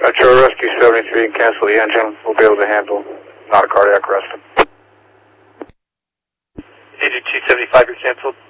Charter Rescue 73 and cancel the engine. We'll be able to handle not a cardiac arrest. Did you 275 you're canceled?